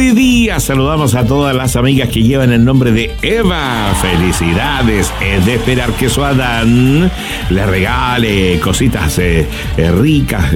Hoy día saludamos a todas las amigas que llevan el nombre de Eva. Felicidades. Es de esperar que su Adán le regale cositas ricas,